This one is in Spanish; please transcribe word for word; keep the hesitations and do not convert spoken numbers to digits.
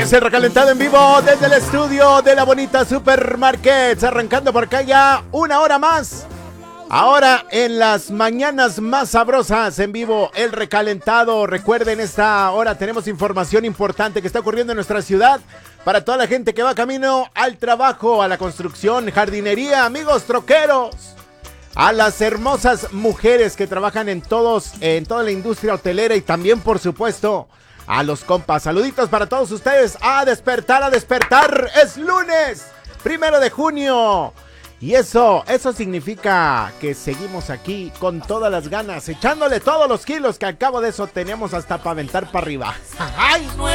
Es el recalentado en vivo desde el estudio de la bonita Supermarkets, arrancando por acá ya una hora más. Ahora en las mañanas más sabrosas en vivo, el recalentado. Recuerden, esta hora tenemos información importante que está ocurriendo en nuestra ciudad para toda la gente que va camino al trabajo, a la construcción, jardinería, amigos troqueros, a las hermosas mujeres que trabajan en todos, en toda la industria hotelera y también, por supuesto, a los compas. Saluditos para todos ustedes. A despertar, a despertar. Es lunes, primero de junio. Y eso, eso significa que seguimos aquí con todas las ganas, echándole todos los kilos que al cabo de eso teníamos hasta para aventar para arriba. ¡Ay!